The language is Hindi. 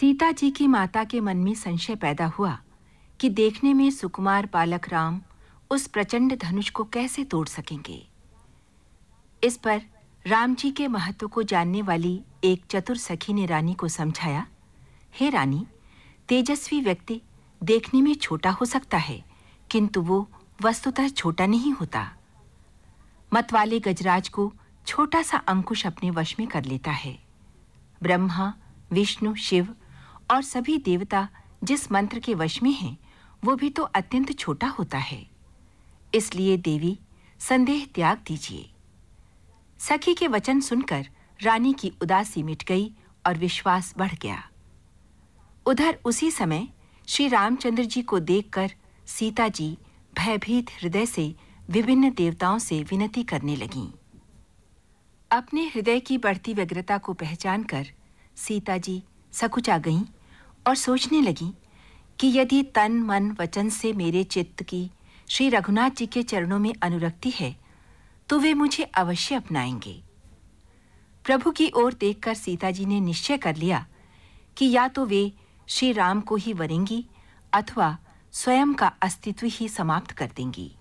सीता जी की माता के मन में संशय पैदा हुआ कि देखने में सुकुमार बालक राम उस प्रचंड धनुष को कैसे तोड़ सकेंगे। इस पर राम जी के महत्व को जानने वाली एक चतुर सखी ने रानी को समझाया, हे रानी, तेजस्वी व्यक्ति देखने में छोटा हो सकता है, किंतु वो वस्तुतः छोटा नहीं होता। मतवाले गजराज को छोटा सा अंकुश अपने वश में कर लेता है। ब्रह्मा, विष्णु, शिव और सभी देवता जिस मंत्र के वश में हैं, वो भी तो अत्यंत छोटा होता है। इसलिए देवी, संदेह त्याग दीजिए। सखी के वचन सुनकर रानी की उदासी मिट गई और विश्वास बढ़ गया। उधर उसी समय श्री रामचंद्र जी को देखकर सीता जी भयभीत हृदय से विभिन्न देवताओं से विनती करने लगीं। अपने हृदय की बढ़ती व्यग्रता को पहचानकर सीता जी सकुचा गईं और सोचने लगीं कि यदि तन मन वचन से मेरे चित्त की श्री रघुनाथ जी के चरणों में अनुरक्ति है, तो वे मुझे अवश्य अपनाएंगे। प्रभु की ओर देखकर सीता जी ने निश्चय कर लिया कि या तो वे श्री राम को ही वरेंगी अथवा स्वयं का अस्तित्व ही समाप्त कर देंगी।